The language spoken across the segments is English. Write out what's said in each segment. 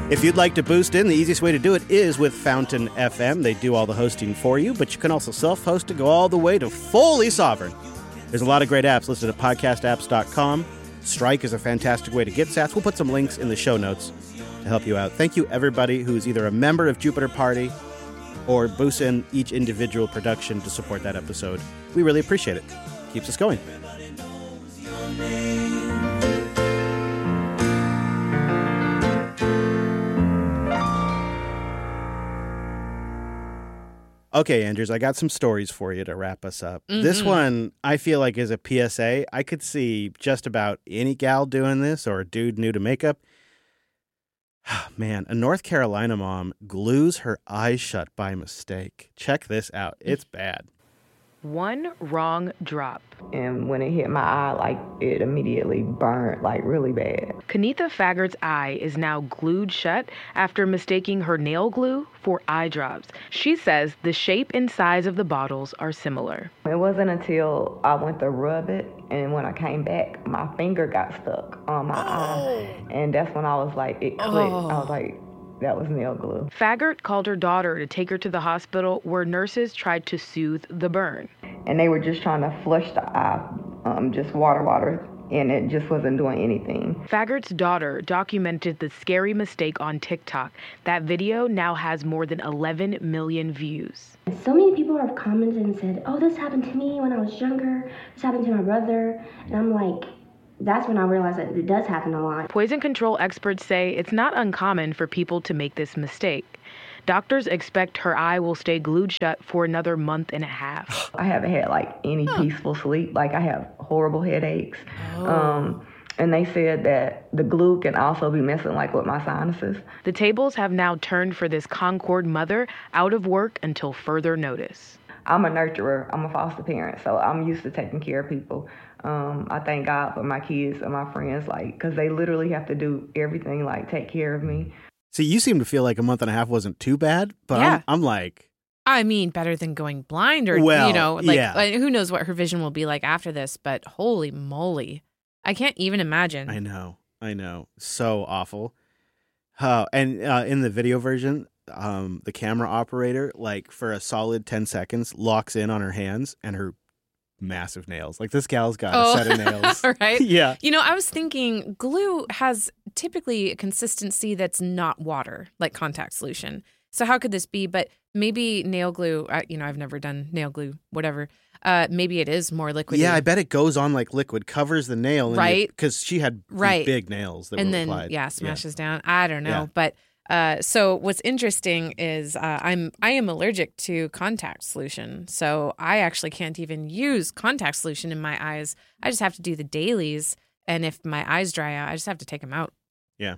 If you'd like to boost in, the easiest way to do it is with Fountain FM. They do all the hosting for you, but you can also self-host to go all the way to fully sovereign. There's a lot of great apps listed at podcastapps.com. Strike is a fantastic way to get sats. We'll put some links in the show notes to help you out. Thank you, everybody who's either a member of Jupiter Party or boosts in each individual production to support that episode. We really appreciate it. Keeps us going. Okay, Andrews, I got some stories for you to wrap us up. Mm-hmm. This one, I feel like, is a PSA. I could see just about any gal doing this or a dude new to makeup. Man, a North Carolina mom glues her eyes shut by mistake. Check this out. It's bad. One wrong drop. And when it hit my eye, like, it immediately burned, like, really bad. Kenetha Faggart's eye is now glued shut after mistaking her nail glue for eye drops. She says the shape and size of the bottles are similar. It wasn't until I went to rub it, and when I came back, my finger got stuck on my eye. And that's when I was like, it clicked. I was like, that was nail glue. Faggart called her daughter to take her to the hospital where nurses tried to soothe the burn. And they were just trying to flush the eye, just water, and it just wasn't doing anything. Faggart's daughter documented the scary mistake on TikTok. That video now has more than 11 million views. So many people have commented and said, oh, this happened to me when I was younger. This happened to my brother. And I'm like, that's when I realized that it does happen a lot. Poison control experts say it's not uncommon for people to make this mistake. Doctors expect her eye will stay glued shut for another month and a half. I haven't had, like, any peaceful sleep. Like, I have horrible headaches. And they said that the glue can also be messing, like, with my sinuses. The tables have now turned for this Concord mother out of work until further notice. I'm a nurturer. I'm a foster parent, so I'm used to taking care of people. I thank God for my kids and my friends, like, because they literally have to do everything, like, take care of me. See, you seem to feel like a month and a half wasn't too bad, but yeah. I'm like... I mean, better than going blind or, who knows what her vision will be like after this, but holy moly. I can't even imagine. I know. So awful. And in the video version, the camera operator, like, for a solid 10 seconds, locks in on her hands and her massive nails. Like, this gal's got a set of nails. Right? Yeah. You know, I was thinking glue has typically a consistency that's not water, like contact solution. So how could this be? But maybe nail glue, I've never done nail glue, whatever. Maybe it is more liquid. Yeah, I bet it goes on like liquid, covers the nail. Right. Because she had these big nails that and were then, applied. smashes down. I don't know. Yeah. But so what's interesting is I am allergic to contact solution. So I actually can't even use contact solution in my eyes. I just have to do the dailies. And if my eyes dry out, I just have to take them out. Yeah.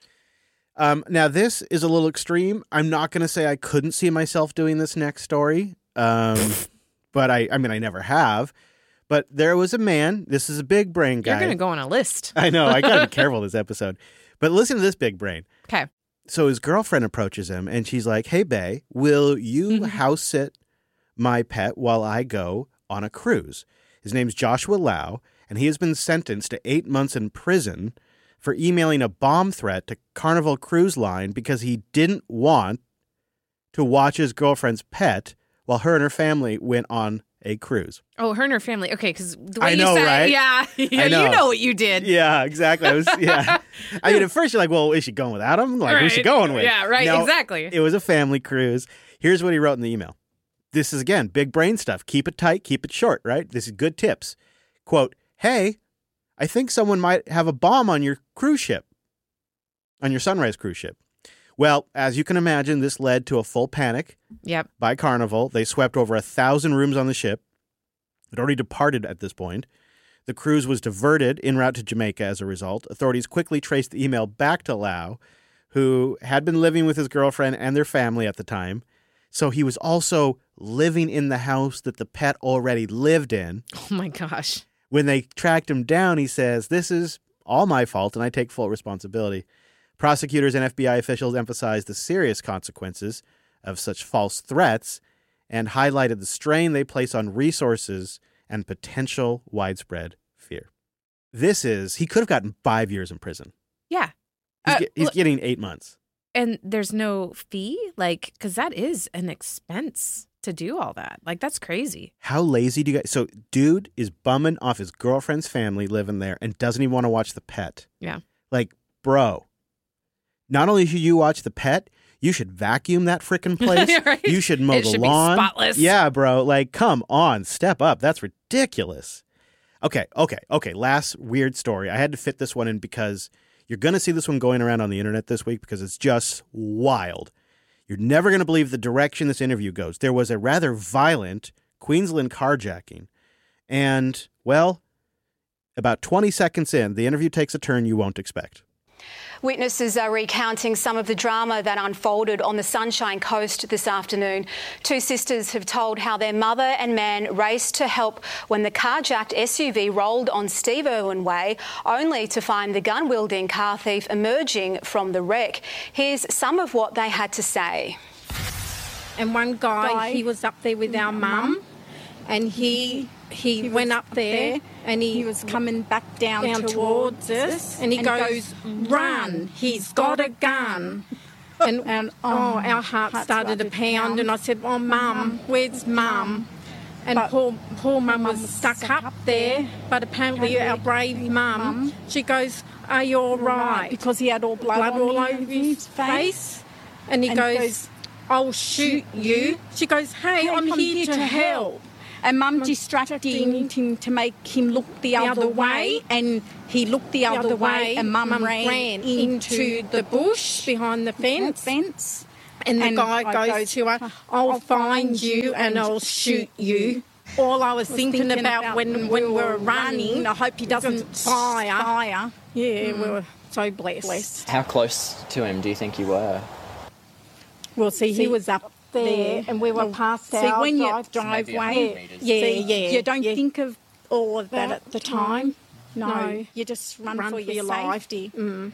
Now, this is a little extreme. I'm not going to say I couldn't see myself doing this next story. But I never have. But there was a man. This is a big brain guy. You're going to go on a list. I know. I got to be careful this episode. But listen to this big brain. Okay. So his girlfriend approaches him and she's like, hey, bae, will you house sit my pet while I go on a cruise? His name's Joshua Lau, and he has been sentenced to 8 months in prison for emailing a bomb threat to Carnival Cruise Line because he didn't want to watch his girlfriend's pet while her and her family went on a cruise. Oh, her and her family. Okay, because the way I know, you said right? Yeah, I know. You know what you did. Yeah, exactly. I mean, at first you're like, well, is she going without him? Like, who's she going with? Yeah, right, No, exactly. It was a family cruise. Here's what he wrote in the email. This is, again, big brain stuff. Keep it tight, keep it short, right? This is good tips. Quote, hey, I think someone might have a bomb on your cruise ship, on your Sunrise cruise ship. Well, as you can imagine, this led to a full panic by Carnival. They swept over 1,000 rooms on the ship. It already departed at this point. The cruise was diverted en route to Jamaica as a result. Authorities quickly traced the email back to Lau, who had been living with his girlfriend and their family at the time. So he was also living in the house that the pet already lived in. Oh, my gosh. When they tracked him down, he says, this is all my fault and I take full responsibility. Prosecutors and FBI officials emphasized the serious consequences of such false threats and highlighted the strain they place on resources and potential widespread fear. He could have gotten 5 years in prison. Yeah. He's getting 8 months. And there's no fee? Like, because that is an expense to do all that. Like, that's crazy. How lazy do you guys... So, dude is bumming off his girlfriend's family living there and doesn't even want to watch the pet. Yeah. Like, bro, not only should you watch the pet, you should vacuum that frickin' place. Right? You should mow the lawn. Be spotless. Yeah, bro. Like, come on, step up. That's ridiculous. Okay. Last weird story. I had to fit this one in because you're going to see this one going around on the internet this week because it's just wild. You're never going to believe the direction this interview goes. There was a rather violent Queensland carjacking. And, well, about 20 seconds in, the interview takes a turn you won't expect. Witnesses are recounting some of the drama that unfolded on the Sunshine Coast this afternoon. Two sisters have told how their mother and man raced to help when the carjacked SUV rolled on Steve Irwin Way, only to find the gun-wielding car thief emerging from the wreck. Here's some of what they had to say. And one guy, he was up there with our mum, and he went up there and he was coming back down towards us, and he goes, "Run, he's got a gun." And our heart started to pound, and I said, "Oh, Mum, where's Mum?" And poor Mum was stuck up there, but apparently our brave Mum, she goes, "Are you all right?" Because he had all blood all over his face. And he goes, "I'll shoot you." She goes, "Hey, I'm here to help." And Mum distracted him to make him look the other way, and he looked the other way, and Mum ran into the bush behind the fence. And the guy goes to her, "I'll find you and I'll shoot you." All I was thinking about when we were running, I hope he doesn't fire. Yeah, we were so blessed. How close to him do you think you were? Well, he was up there, and we were past our when you driveway. Yeah. You don't think of all of that at the time. No, you just run for your safety.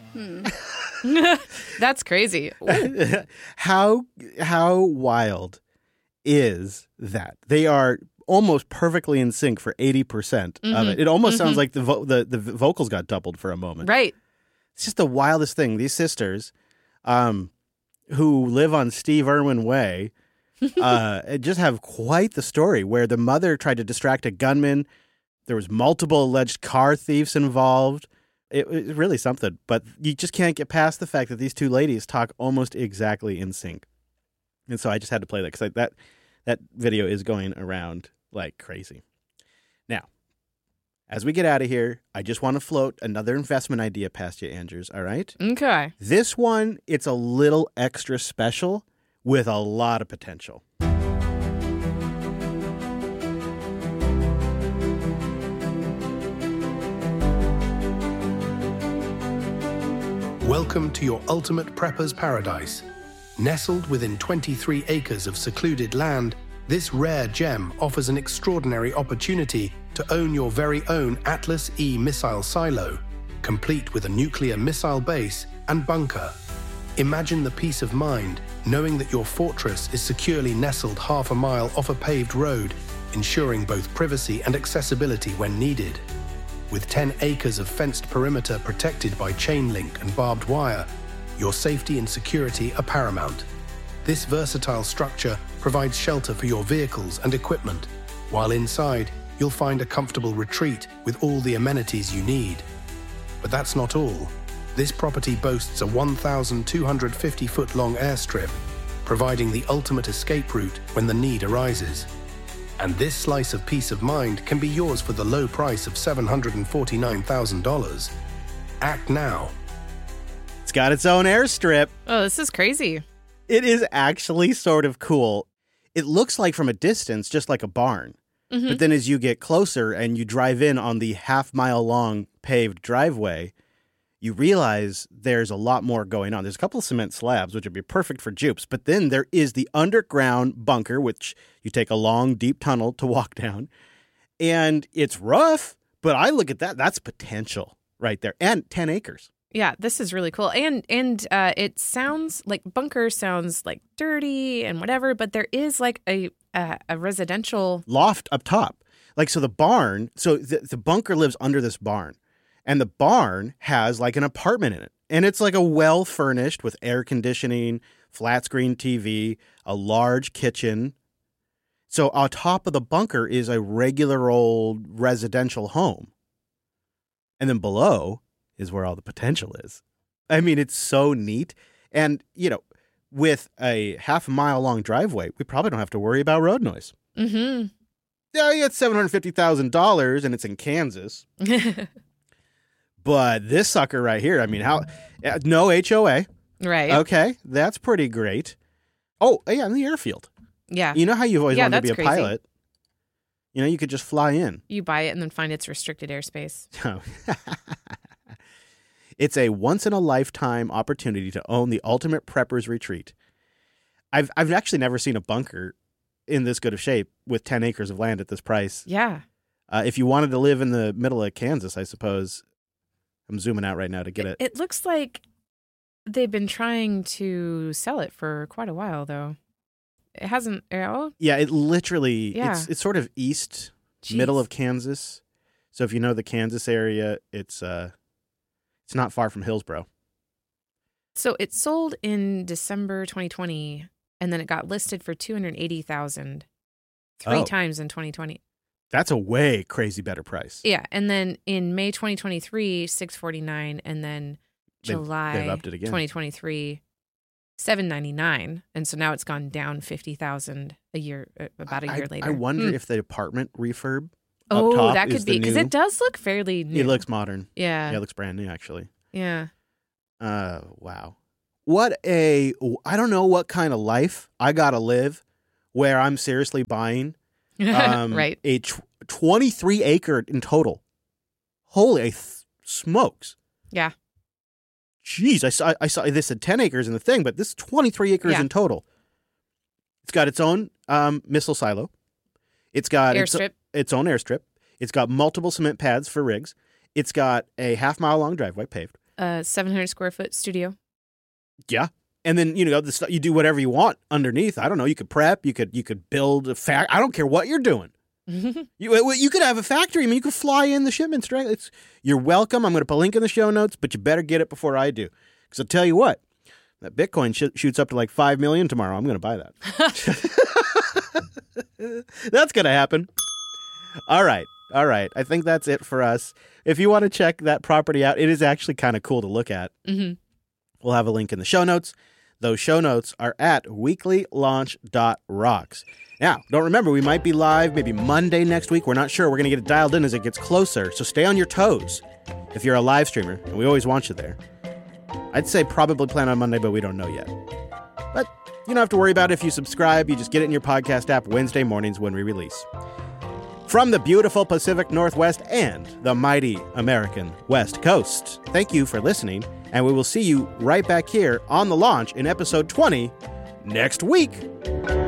That's crazy. How wild is that? They are almost perfectly in sync for 80% of it. It almost sounds like the vocals got doubled for a moment. Right. It's just the wildest thing. These sisters, who live on Steve Irwin Way, just have quite the story where the mother tried to distract a gunman. There was multiple alleged car thieves involved. It was really something, but you just can't get past the fact that these two ladies talk almost exactly in sync. And so I just had to play that because that video is going around like crazy. Now, as we get out of here, I just want to float another investment idea past you, Andrews, all right? Okay. This one, it's a little extra special with a lot of potential. Welcome to your ultimate prepper's paradise. Nestled within 23 acres of secluded land, this rare gem offers an extraordinary opportunity to own your very own Atlas E missile silo, complete with a nuclear missile base and bunker. Imagine the peace of mind knowing that your fortress is securely nestled half a mile off a paved road, ensuring both privacy and accessibility when needed. With 10 acres of fenced perimeter protected by chain link and barbed wire, your safety and security are paramount. This versatile structure provides shelter for your vehicles and equipment, while inside, you'll find a comfortable retreat with all the amenities you need. But that's not all. This property boasts a 1,250-foot-long airstrip, providing the ultimate escape route when the need arises. And this slice of peace of mind can be yours for the low price of $749,000. Act now. It's got its own airstrip. Oh, this is crazy. It is actually sort of cool. It looks like from a distance, just like a barn. Mm-hmm. But then as you get closer and you drive in on the half-mile-long paved driveway, you realize there's a lot more going on. There's a couple of cement slabs, which would be perfect for jupes. But then there is the underground bunker, which you take a long, deep tunnel to walk down. And it's rough, but I look at that. That's potential right there. And 10 acres. Yeah, this is really cool. And it sounds like bunker sounds like dirty and whatever, but there is like a residential loft up top. Like, so the barn, so the bunker lives under this barn. And the barn has like an apartment in it. And it's like a well-furnished with air conditioning, flat screen TV, a large kitchen. So on top of the bunker is a regular old residential home. And then below is where all the potential is. I mean, it's so neat. And, with a half-mile long driveway, we probably don't have to worry about road noise. Mm-hmm. Yeah, you got $750,000 and it's in Kansas. But this sucker right here, I mean, no HOA. Right. Okay, that's pretty great. Oh, yeah, in the airfield. Yeah. You know how you've always wanted to be a crazy. pilot? You could just fly in. You buy it and then find it's restricted airspace. It's a once-in-a-lifetime opportunity to own the ultimate prepper's retreat. I've actually never seen a bunker in this good of shape with 10 acres of land at this price. Yeah. If you wanted to live in the middle of Kansas, I suppose. I'm zooming out right now to get it. It looks like they've been trying to sell it for quite a while, though. It hasn't. Yeah, it literally, it's sort of east, middle of Kansas. So if you know the Kansas area, it's not far from Hillsboro. So it sold in December 2020, and then it got listed for $280,000 three times in 2020. That's a way crazy better price. Yeah, and then in May 2023, $649, and then July they've upped it again. 2023, $799, and so now it's gone down $50,000 a year, about a year later. I wonder if the apartment refurb. Up top that could be because it does look fairly new. It looks modern. Yeah, it looks brand new actually. Yeah. Wow. I don't know what kind of life I gotta live where I'm seriously buying right. a 23 acre in total. Holy smokes. Yeah. Jeez, I saw this at 10 acres in the thing, but this is 23 acres in total. It's got its own missile silo. It's got its own airstrip. It's got multiple cement pads for rigs. It's got a half-mile long driveway paved. 700 square foot studio. Yeah. And then, the stuff, you do whatever you want underneath. I don't know. You could prep. You could build a factory. I don't care what you're doing. You could have a factory. I mean, you could fly in the shipments directly. You're welcome. I'm going to put a link in the show notes, but you better get it before I do. Because I'll tell you what, that Bitcoin shoots up to like 5 million tomorrow. I'm going to buy that. That's going to happen. All right. I think that's it for us. If you want to check that property out, it is actually kind of cool to look at. Mm-hmm. We'll have a link in the show notes. Those show notes are at weeklylaunch.rocks. Now, don't remember, we might be live maybe Monday next week. We're not sure. We're going to get it dialed in as it gets closer. So stay on your toes if you're a live streamer, and we always want you there. I'd say probably plan on Monday, but we don't know yet. But you don't have to worry about it if you subscribe. You just get it in your podcast app Wednesday mornings when we release. From the beautiful Pacific Northwest and the mighty American West Coast, thank you for listening, and we will see you right back here on The Launch in episode 20 next week.